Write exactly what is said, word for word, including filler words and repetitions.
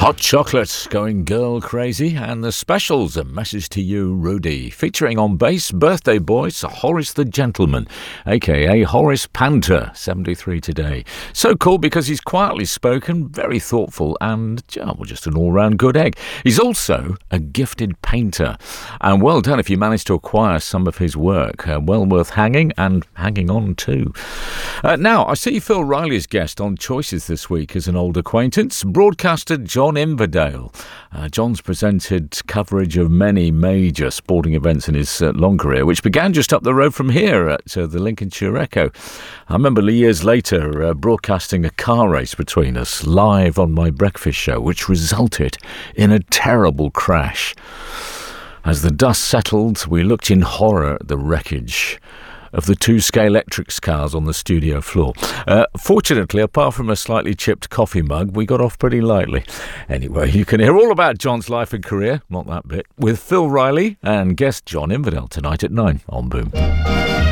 Hot Chocolate going girl crazy, and the specials, A Message to You, Rudy, featuring on bass birthday boy Sir Horace the Gentleman, aka Horace Panter, seventy-three today. So cool because he's quietly spoken, very thoughtful, and well, just an all-round good egg. He's also a gifted painter, and well done if you managed to acquire some of his work. Uh, well worth hanging and hanging on too. Uh, now, I see Phil Riley's guest on Choices this week is an old acquaintance, broadcaster John Inverdale. Uh, John's presented coverage of many major sporting events in his uh, long career, which began just up the road from here at uh, the Lincolnshire Echo. I remember years later uh, broadcasting a car race between us live on my breakfast show, which resulted in a terrible crash. As the dust settled, we looked in horror at the wreckage of the two Scalextric cars on the studio floor. Uh, fortunately, apart from a slightly chipped coffee mug, we got off pretty lightly. Anyway, you can hear all about John's life and career, not that bit, with Phil Riley and guest John Inverdale tonight at nine on Boom.